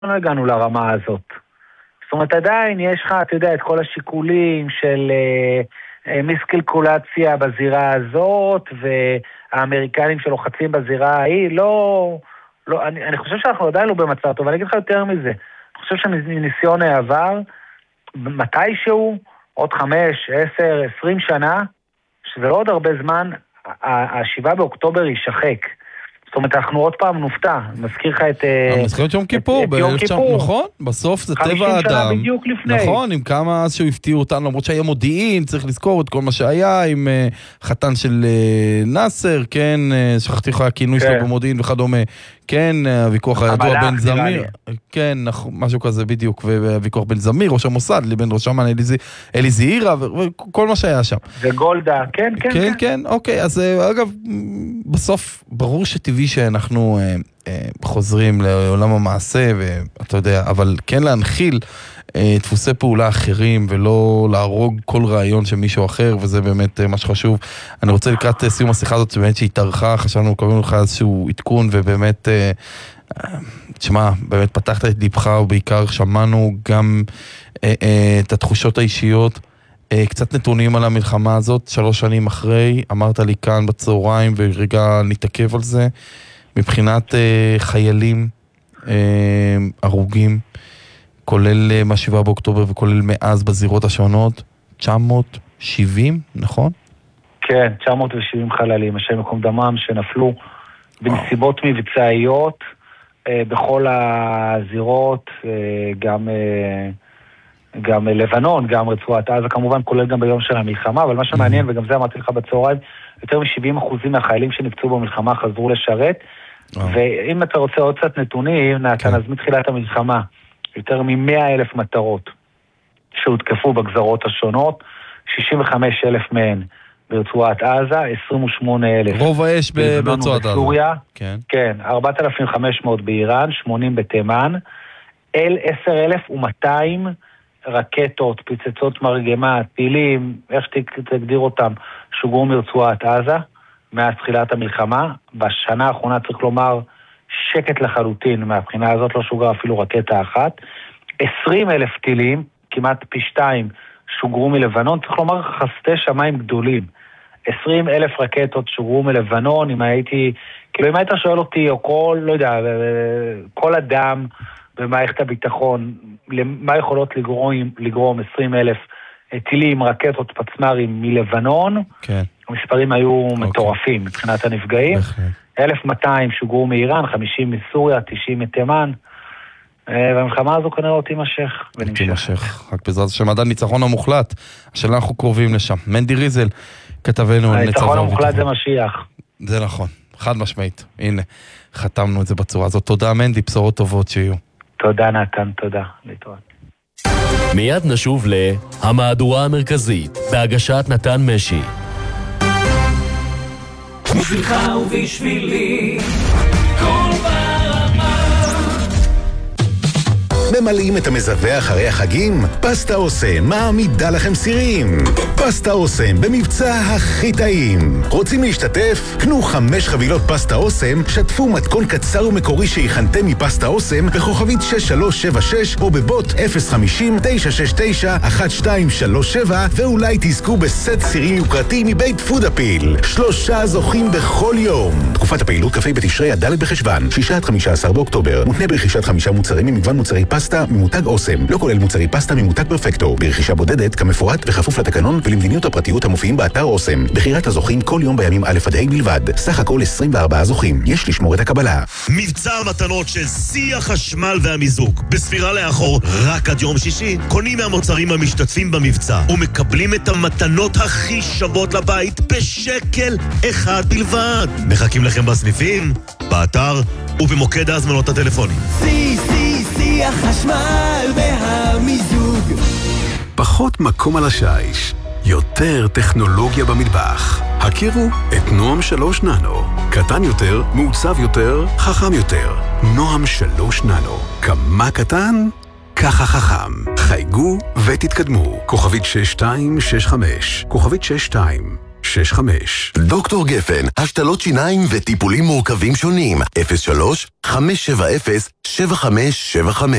לא הגענו לרמה הזאת. זאת אומרת, עדיין יש לך, אתה יודע, את כל השיקולים של מיסקלקולציה בזירה הזאת, והאמריקנים שלוחצים בזירה ההיא, אני חושב שאנחנו עדיין לא במצב טוב, ואני אגיד לך יותר מזה. אני חושב שניסיון העבר, מתישהו, עוד 5, 10, 20 שנה, שזה לא עוד הרבה זמן, ה7 באוקטובר יישחק. זאת אומרת, אנחנו עוד פעם נופתע. מזכיר לך את מזכיר יום כיפור, נכון? בסוף זה טבע האדם. 50 שנה בדיוק לפני. נכון, עם כמה אז שהוא הפתיעו אותנו, למרות שהיה מודיעין, צריך לזכור את כל מה שהיה, עם חתן של נאסר, כן, שכחתי לך הכינוי שלו במודיעין וכדומה, כן, הוויכוח הידוע בין זמיר, כן, משהו כזה בדיוק, והוויכוח בין זמיר, ראש המוסד, לבין ראש אמן אלי זעירה, וכל מה שהיה שם. וגולדה, כן, כן, כן, כן, אוקיי, אז אגב, בסוף, ברור שטבעי שאנחנו חוזרים לעולם המעשה, ואתה יודע, אבל כן להנחיל דפוסי פעולה אחרים, ולא להרוג כל רעיון של מישהו אחר, וזה באמת מה שחשוב. אני רוצה לקראת סיום השיחה הזאת, שבאמת שהתארכה, חשבנו לקבל לך איזשהו עדכון, ובאמת, תשמע, באמת פתחת את ליבך, ובעיקר שמענו גם את התחושות האישיות, קצת נתונים על המלחמה הזאת, 3 שנים אחרי, אמרת לי כאן בצהריים, ורגע נתעכב על זה, מבחינת חיילים, הרוגים, כולל מה7 באוקטובר וכולל מאז בזירות השונות, 970, נכון? כן, 970 חללים, השם מקום דמם, שנפלו בנסיבות מבצעיות, בכל הזירות, גם לבנון, גם רצועת עזה, כמובן כולל גם ביום של המלחמה, אבל מה שמעניין, וגם זה אמרתי לך בצהריים, יותר מ70% מהחיילים שנפצעו במלחמה חזרו לשרת, ואם אתה רוצה עוד קצת נתונים, נתן, אז מתחילת המלחמה, יותר מ100,000 מטרות שהותקפו בגזרות השונות, 65,000 מהן ברצועת עזה, 28,000 רוב האש ברצועת עזה. כן, 4,500 באיראן, 80 בתימן, 10,200 רקטות, פצצות מרגמה, טילים, איך תגדיר אותם, שוגרו מרצועת עזה, מאז תחילת המלחמה. בשנה האחרונה צריך לומר שקט לחלוטין, מהבחינה הזאת לא שוגרה אפילו רקטה אחת. 20,000 טילים, כמעט פי 2, שוגרו מלבנון, צריך לומר חסדי שמיים גדולים. 20,000 רקטות שוגרו מלבנון, אם היית שואל אותי, או כל, לא יודע, כל אדם במערכת הביטחון, למה יכולות לגרום 20,000 טילים, רקטות, פצמרים מלבנון, כן. המספרים היו מטורפים מבחינת הנפגעים. 1,200 שוגרו מאיראן, 50 מסוריה, 90 מתימן, והמלחמה הזו כנראה לא תימשך. תימשך, רק בעזרת השם, עד הניצחון המוחלט, השאלה אנחנו קרובים לשם. מנדי ריזל, כתבנו הניצחון המוחלט זה משיח. זה נכון, חד משמעית. הנה, חתמנו את זה בצורה הזאת. תודה מנדי, בשורות טובות שיהיו. תודה נתן, תודה. להתראות. מיד נשוב להמהדורה המרכזית, בהגשת נתן משי. בשבילך ובשבילי כל ברמה. ממלאים את המזווה אחרי החגים? פסטה אוסם מעמידה לכם סירים. פסטה אוסם במבצע הכי טעים. רוצים להשתתף? קנו 5 חבילות פסטה אוסם, שתפו מתכון קצר ומקורי שהכנתם מפסטה אוסם בכוכבית 6376 או בבוט 050-969-1237 ואולי תזכו בסט סירים יוקרתי מבית פודאפיל. 3 זוכים בכל יום. תקופת הפעילות כ"ה בתשרי עד ד' בחשוון, 6-15 באוקטובר. מותנה ברכישת 5 מוצרים ממגוון מוצרי פסטה ממותג אוסם, לא כולל מוצרי פסטה ממותג פרפקטו, ברכישה בודדת כמפורט וכפוף לתקנון ולמדיניות הפרטיות המופיעים באתר אוסם. בחירת הזוכים כל יום בימים א' עד ה' בלבד. סך הכל 24 זוכים. יש לשמור את הקבלה. מבצע המתנות של שיא החשמל והמיזוג. בספירה לאחור, רק עד יום שישי, קונים מהמוצרים המשתתפים במבצע ומקבלים את המתנות הכי שוות לבית בשקל אחד בלבד. מחכים לכם בסניפים, באתר ובמוקד ההזמנות הטלפונים. שיא החשמל והמיזוג. פחות מקום על השיש, יותר טכנולוגיה במטבח. הכירו את נועם 3 ננו. קטן יותר, מעוצב יותר, חכם יותר. נועם 3 ננו. כמה קטן? ככה חכם. חייגו ותתקדמו. כוכבית 6265. כוכבית 6265. דוקטור גפן, השתלות שיניים וטיפולים מורכבים שונים. 03-570-7575